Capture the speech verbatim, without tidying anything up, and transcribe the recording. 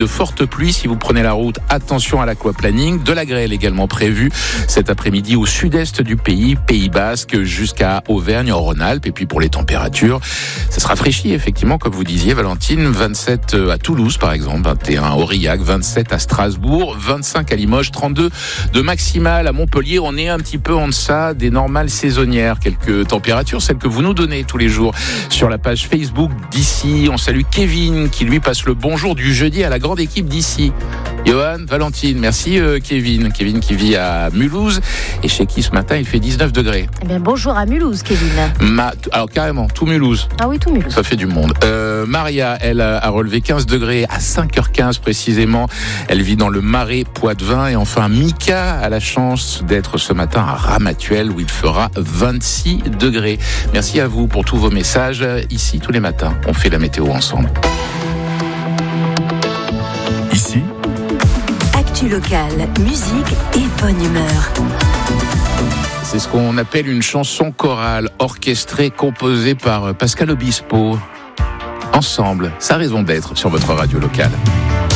de fortes pluies. Si vous prenez la route, attention à l'aquaplaning. De la grêle également prévue cet après-midi au sud-est du pays, Pays Basque jusqu'à Auvergne en Rhône-Alpes. Et puis pour les températures, ça se rafraîchit effectivement, comme vous disiez, Valentine. vingt-sept à Toulouse par exemple, vingt et un à Aurillac, vingt-sept à Strasbourg, vingt-cinq à Limoges, trente-deux de maximale à Montpellier. On est un petit peu en deçà des normales saisonnières. Quelques températures, celles que vous nous donnez tous les jours sur la page Facebook d'Ici. On salue Kevin qui lui passe le bonjour du jeudi à la grande équipe d'Ici. Johan, Valentine, merci euh, Kevin. Kevin qui vit à Mulhouse et chez qui ce matin il fait dix-neuf degrés. Eh bien bonjour à Mulhouse, Kevin. Ma... Alors carrément, tout Mulhouse. Ah oui, tout Mulhouse. Ça fait du monde. Euh, Maria, elle a relevé quinze degrés à cinq heures quinze précisément. Elle vit dans le Marais Poitevin. Et enfin Mika a la chance d'être ce matin à Ramatuelle où il fera vingt-six degrés. Merci à vous pour tous vos messages. Ici, tous les matins, on fait la météo ensemble. Ici, actu locale, musique et bonne humeur. C'est ce qu'on appelle une chanson chorale orchestrée, composée par Pascal Obispo. Ensemble, sa raison d'être sur votre radio locale.